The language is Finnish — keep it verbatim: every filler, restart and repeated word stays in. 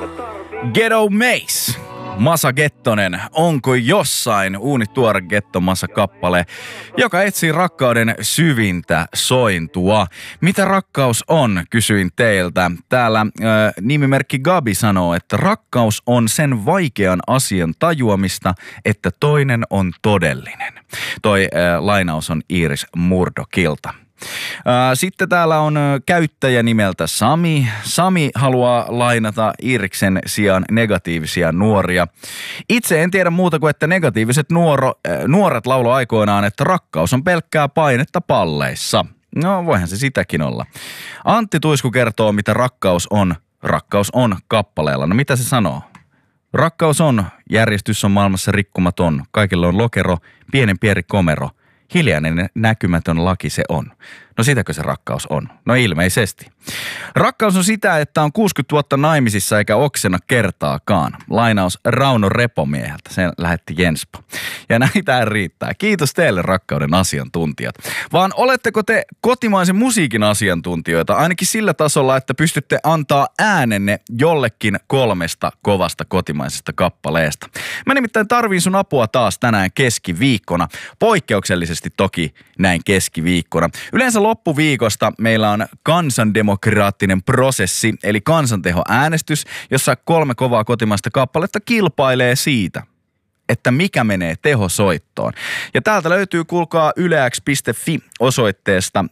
Ghetto Mace. Masa Gettonen, onko jossain uunituore Getto Masa-kappale, joka etsii rakkauden syvintä sointua. Mitä rakkaus on, kysyin teiltä. Täällä äh, nimimerkki Gabi sanoo, että rakkaus on sen vaikean asian tajuamista, että toinen on todellinen. Toi äh, lainaus on Iiris Murdokilta. Sitten täällä on käyttäjä nimeltä Sami. Sami haluaa lainata Iiriksen sijaan negatiivisia nuoria. Itse en tiedä muuta kuin, että negatiiviset nuoro, nuoret lauloi aikoinaan, että rakkaus on pelkkää painetta palleissa. No, voihan se sitäkin olla. Antti Tuisku kertoo, mitä rakkaus on. Rakkaus on kappaleella. No mitä se sanoo? Rakkaus on, järjestys on maailmassa rikkumaton. Kaikilla on lokero, pienen pieni komero. Hiljainen näkymätön laki se on. No sitäkö se rakkaus on? No ilmeisesti. Rakkaus on sitä, että on kuusikymmentä vuotta naimisissa eikä oksena kertaakaan. Lainaus Rauno Repomieheltä. Sen lähetti Jenspa. Ja näitä riittää. Kiitos teille, rakkauden asiantuntijat. Vaan oletteko te kotimaisen musiikin asiantuntijoita? Ainakin sillä tasolla, että pystytte antaa äänenne jollekin kolmesta kovasta kotimaisesta kappaleesta. Mä nimittäin tarviin sun apua taas tänään keskiviikkona. Poikkeuksellisesti toki näin keskiviikkona. Yleensä loppuviikosta meillä on kansandemokraattinen prosessi, eli kansantehoäänestys, jossa kolme kovaa kotimaista kappaletta kilpailee siitä, että mikä menee tehosoittoon. Ja täältä löytyy, kuulkaa, yleäks piste fi osoitteesta